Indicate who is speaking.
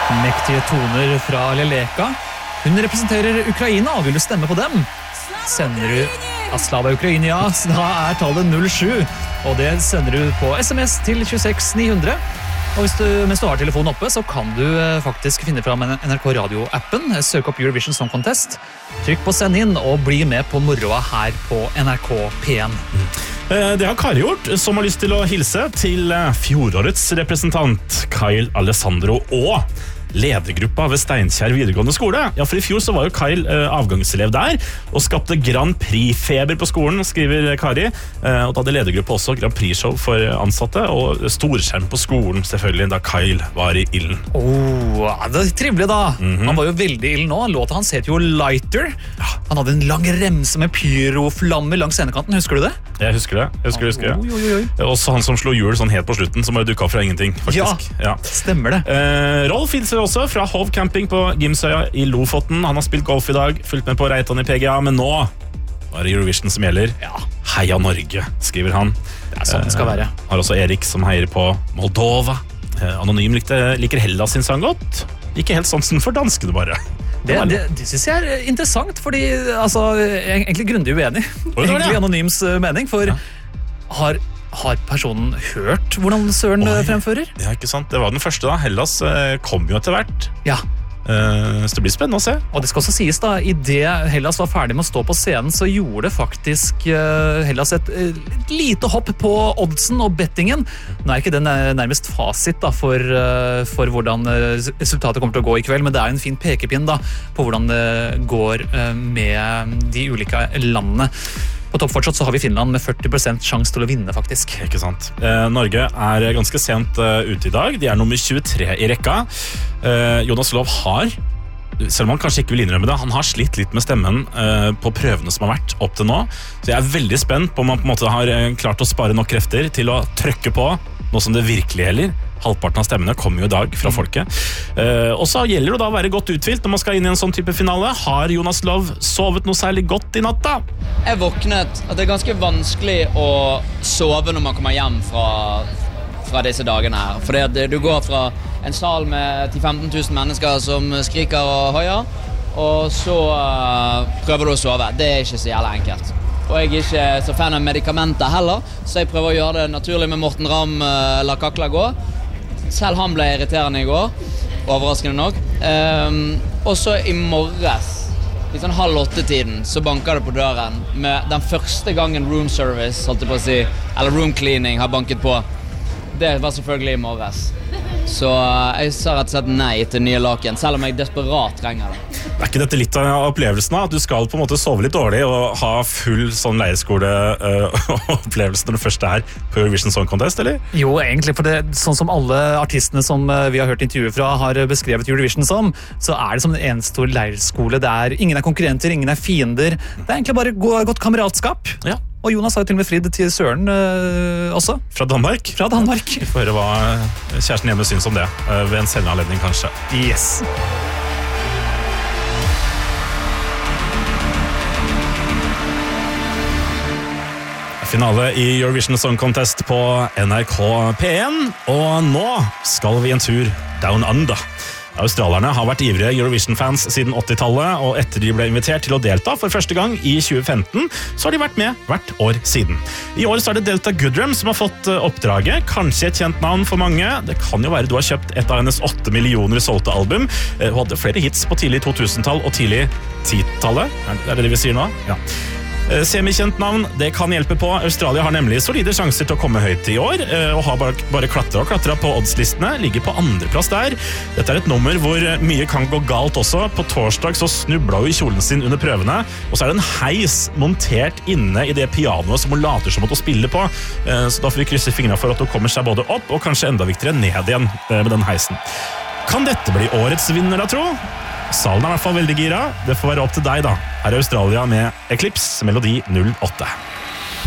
Speaker 1: Mektige toner fra Leleka. Hun representerer Ukraina, og vil du stemme på dem? Sender du Slava Ukraini, ja, så da tallet 07, og det sender du på SMS til 26900. Og mens du har telefonen oppe, så kan du faktisk finne fram NRK Radio-appen, søk opp Eurovision Song Contest, trykk på send inn og bli med på moroa her på NRK P1.
Speaker 2: Det har Kari gjort, som har lyst til å hilse til fjorårets representant Kyle Alessandro og ledergruppa ved Steinkjer videregående skole. Ja, for i fjor så var jo Kyle avgangselev der, og skapte Grand Prix-feber på skolen, skriver Kari. Og da hadde ledergruppa også Grand Prix-show for ansatte, og storskjerm på skolen selvfølgelig, da Kyle var i ilden.
Speaker 1: Det er trivelig da. Han var jo veldig ild nå. Låta hans heter jo Lighter. Han hadde en lang remse med pyroflammer langs scenekanten, husker du det?
Speaker 2: Jeg husker det. Jeg husker også han som slo hjul sånn helt på slutten, som bare dukket opp fra ingenting, faktisk.
Speaker 1: Ja, stemmer det.
Speaker 2: Rolf hilser også fra Hov Camping på Gimsøya i Lofoten. Han har spilt golf i dag, fulgt med på Reitan i PGA, men nå er det Eurovision som gjelder. Heia Norge, skriver han.
Speaker 1: Det er sånn det skal være.
Speaker 2: Har også Erik som heier på Moldova. Anonym liker Hellas sin sang godt. Ikke helt sånn for danskene bare.
Speaker 1: Det synes jeg er interessant, fordi egentlig grundig uenig. Egentlig Anonyms mening, for har personen hørt hvordan Søren fremfører?
Speaker 2: Ja, ikke sant? Det var den første da. Hellas kom jo etter hvert.
Speaker 1: Ja.
Speaker 2: Så det blir spennende å se.
Speaker 1: Og det skal også sies da, i det Hellas var ferdig med å stå på scenen, så gjorde faktisk Hellas et lite hopp på oddsen og bettingen. Nå er ikke det nærmest fasit da, for hvordan resultatet kommer til å gå i kveld, men det er en fin pekepinn da, på hvordan det går med de ulike landene. På topp fortsatt så har vi Finland med 40% sjans til å vinne, faktisk.
Speaker 2: Ikke sant. Norge er ganske sent ute i dag. De er nummer 23 i rekka. Jonas Lov har, selv om han kanskje ikke vil innrømme det, han har slitt litt med stemmen på prøvene som har vært opp til nå. Så jeg er veldig spent på om han på en måte har klart å spare nok krefter til å trykke på nå som det virkelig gjelder. Halvparten av stemmene kommer jo i dag fra folket. Og så gjelder det da å være godt uthvilt når man skal inn i en sånn type finale. Har Jonas Lov sovet noe særlig godt i natt da?
Speaker 3: Jeg våknet at det er ganske vanskelig å sove når man kommer hjem fra disse dagene her. Fordi du går fra en sal med 10-15 000 mennesker som skriker og høyer, og så prøver du å sove. Det er ikke så jævlig enkelt. Og jeg er ikke så fan av medikamenter heller, så jeg prøver å gjøre det naturlig med Morten Ramm, La Kakla gå. Selv han ble irriterende i går, overraskende nok. Og så i morges, i sånn 7:30-tiden, så banker det på døren med den første gangen room service, holdt jeg på å si, eller room cleaning har banket på. Det var selvfølgelig i morges. Så jeg sa rett og slett nei til nye laken, selv om jeg desperat trenger det.
Speaker 2: Er ikke dette litt av opplevelsen da? At du skal på en måte sove litt dårlig og ha full sånn leirskole-opplevelse når du først er på Eurovision Song Contest, eller?
Speaker 1: Jo, egentlig, for det, sånn som alle artistene som vi har hørt intervjuer fra har beskrevet Eurovision som, så er det som en eneste stor leirskole. Ingen er konkurrenter, ingen er fiender. Det er egentlig bare godt kameratskap.
Speaker 2: Ja.
Speaker 1: Og Jonas har jo til og med fridd til Søren også.
Speaker 2: Fra Danmark?
Speaker 1: Fra Danmark.
Speaker 2: Vi får høre hva kjæresten hjemme syns om det, ved en senere anledning kanskje.
Speaker 1: Yes.
Speaker 2: Finale i Eurovision Song Contest på NRK P1, og nå skal vi en tur down under. Australierne har vært ivrige Eurovision-fans siden 80-tallet, og etter de ble invitert til å delta for første gang i 2015, så har de vært med hvert år siden. I år så er det Delta Goodrem som har fått oppdraget, kanskje et kjent navn for mange. Det kan jo være du har kjøpt et av hennes 8 millioner solgte album. Hun hadde flere hits på tidlig 2000-tall og tidlig 10-tallet. Er det det vi sier nå? Ja. Semikjent navn, det kan hjelpe på. Australia har nemlig solide sjanser til å komme høyt i år, og har bare klatret på oddslistene, ligger på andreplass der. Dette er et nummer hvor mye kan gå galt også. På torsdag så snubla hun i kjolen sin under prøvene, og så er det en heis montert inne i det pianoet som hun later som at hun spiller på, så da får vi krysse fingrene for at hun kommer seg både opp og kanskje enda viktigere ned igjen med den heisen. Kan dette bli årets vinner da, tro? Salen er i hvert fall veldig gira. Det får være opp til deg da. Her er Australia med Eclipse, melodi 08.